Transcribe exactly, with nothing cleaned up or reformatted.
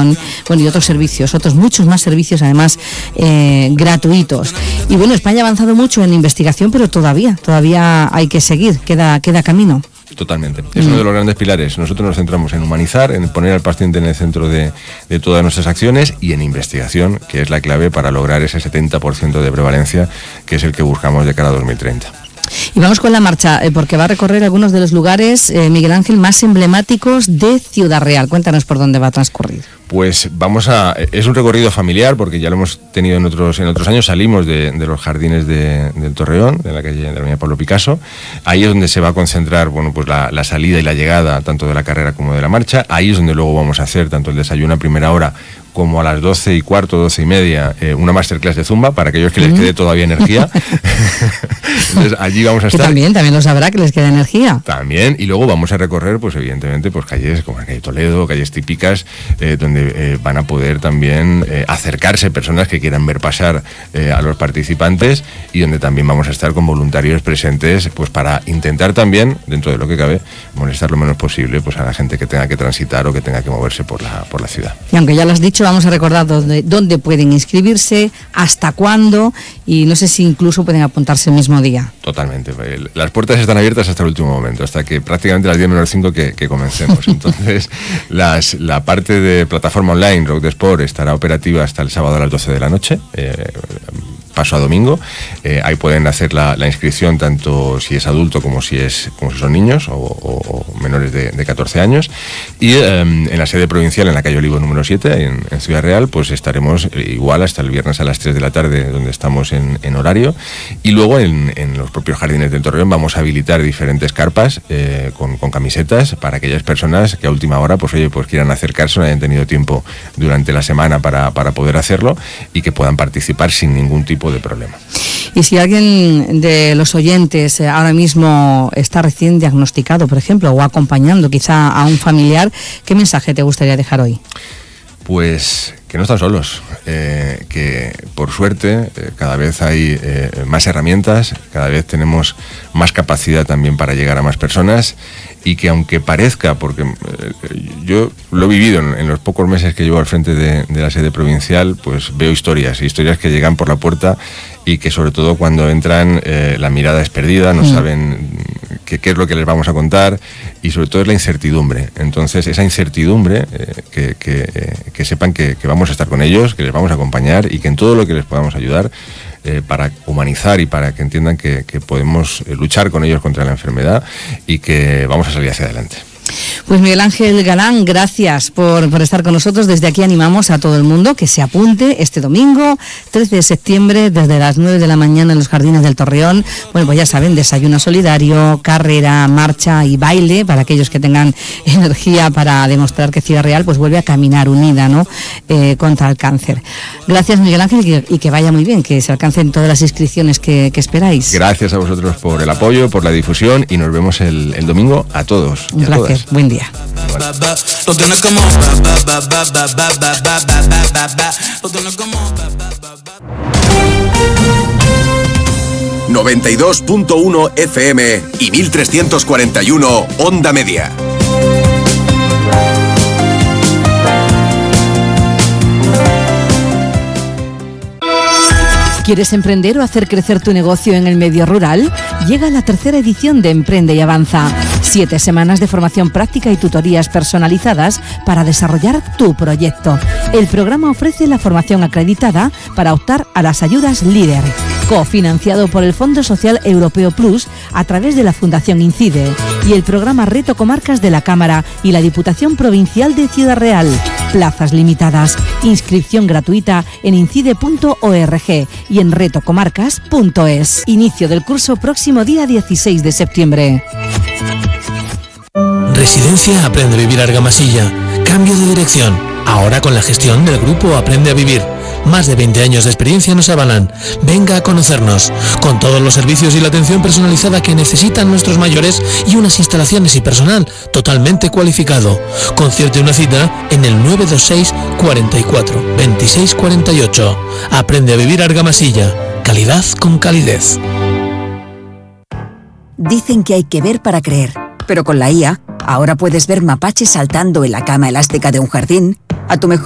alimentación, bueno, y otros servicios, otros muchos más servicios además eh, gratuitos. Y bueno, España ha avanzado mucho en investigación, pero todavía, todavía hay que seguir, queda, queda camino. Totalmente. Es uno de los grandes pilares. Nosotros nos centramos en humanizar, en poner al paciente en el centro de, de todas nuestras acciones y en investigación, que es la clave para lograr ese setenta por ciento de prevalencia, que es el que buscamos de cara a dos mil treinta. Y vamos con la marcha, eh, porque va a recorrer algunos de los lugares, eh, Miguel Ángel, más emblemáticos de Ciudad Real. Cuéntanos por dónde va a transcurrir. Pues vamos a... Es un recorrido familiar, porque ya lo hemos tenido en otros en otros años. Salimos de, de los jardines de, del Torreón, de la calle de la avenida Pablo Picasso. Ahí es donde se va a concentrar, bueno, pues la, la salida y la llegada, tanto de la carrera como de la marcha. Ahí es donde luego vamos a hacer tanto el desayuno a primera hora como a las doce y cuarto, doce y media, eh, una masterclass de Zumba, para aquellos que les quede todavía energía. Entonces, allí vamos a estar. Que también, también lo sabrá, que les queda energía. También, y luego vamos a recorrer, pues evidentemente, pues calles como la calle Toledo, calles típicas, eh, donde eh, van a poder también eh, acercarse personas que quieran ver pasar eh, a los participantes, y donde también vamos a estar con voluntarios presentes, pues para intentar también, dentro de lo que cabe, molestar lo menos posible pues a la gente que tenga que transitar o que tenga que moverse por la, por la ciudad. Y aunque ya lo has dicho, vamos a recordar dónde, dónde pueden inscribirse, hasta cuándo, y no sé si incluso pueden apuntarse el mismo día. Totalmente. Las puertas están abiertas hasta el último momento, hasta que prácticamente a las diez menos cinco que, que comencemos. Entonces, las, la parte de plataforma online, Rock the Sport, estará operativa hasta el sábado a las doce de la noche. Eh, paso a domingo, eh, ahí pueden hacer la, la inscripción tanto si es adulto como si es como si son niños o, o, o menores de, de catorce años, y eh, en la sede provincial, en la calle Olivo número siete, en, en Ciudad Real, pues estaremos igual hasta el viernes a las tres de la tarde, donde estamos en, en horario, y luego en, en los propios jardines del Torreón vamos a habilitar diferentes carpas eh, con, con camisetas para aquellas personas que a última hora pues oye pues quieran acercarse, no hayan tenido tiempo durante la semana para, para poder hacerlo, y que puedan participar sin ningún tipo de problema. Y si alguien de los oyentes ahora mismo está recién diagnosticado, por ejemplo, o acompañando quizá a un familiar, ¿qué mensaje te gustaría dejar hoy? Pues que no están solos, eh, que por suerte eh, cada vez hay eh, más herramientas, cada vez tenemos más capacidad también para llegar a más personas, y que aunque parezca, porque eh, yo lo he vivido en, en los pocos meses que llevo al frente de, de la sede provincial, pues veo historias, historias que llegan por la puerta y que sobre todo cuando entran eh, la mirada es perdida, no mm. saben qué, qué es lo que les vamos a contar, y sobre todo es la incertidumbre. Entonces esa incertidumbre, eh, que, que, eh, que sepan que, que vamos a estar con ellos, que les vamos a acompañar y que en todo lo que les podamos ayudar eh, para humanizar y para que entiendan que, que podemos eh, luchar con ellos contra la enfermedad y que vamos a salir hacia adelante. Pues Miguel Ángel Galán, gracias por, por estar con nosotros. Desde aquí animamos a todo el mundo que se apunte este domingo, trece de septiembre, desde las nueve de la mañana en los Jardines del Torreón. Bueno, pues ya saben, desayuno solidario, carrera, marcha y baile para aquellos que tengan energía para demostrar que Ciudad Real pues vuelve a caminar unida, ¿no? Eh, contra el cáncer. Gracias, Miguel Ángel, y que, y que vaya muy bien, que se alcancen todas las inscripciones que, que esperáis. Gracias a vosotros por el apoyo, por la difusión, y nos vemos el, el domingo a todos. Un placer. Buen día. noventa y dos punto uno F M y mil trescientos cuarenta y uno Onda Media. ¿Quieres emprender o hacer crecer tu negocio en el medio rural? Llega la tercera edición de Emprende y Avanza. Siete semanas de formación práctica y tutorías personalizadas para desarrollar tu proyecto. El programa ofrece la formación acreditada para optar a las ayudas LEADER, cofinanciado por el Fondo Social Europeo Plus a través de la Fundación Incide, y el programa Reto Comarcas de la Cámara y la Diputación Provincial de Ciudad Real. Plazas limitadas. Inscripción gratuita en incide punto org y en retocomarcas punto es. Inicio del curso próximo día dieciséis de septiembre. Residencia Aprende a Vivir Argamasilla. Cambio de dirección. Ahora con la gestión del grupo Aprende a Vivir. Más de veinte años de experiencia nos avalan. Venga a conocernos, con todos los servicios y la atención personalizada que necesitan nuestros mayores y unas instalaciones y personal totalmente cualificado. Concierte una cita en el nueve dos seis, cuarenta y cuatro, veintiséis cuarenta y ocho. Aprende a Vivir Argamasilla. Calidad con calidez. Dicen que hay que ver para creer, pero con la I A, ahora puedes ver mapaches saltando en la cama elástica de un jardín, a tu mejor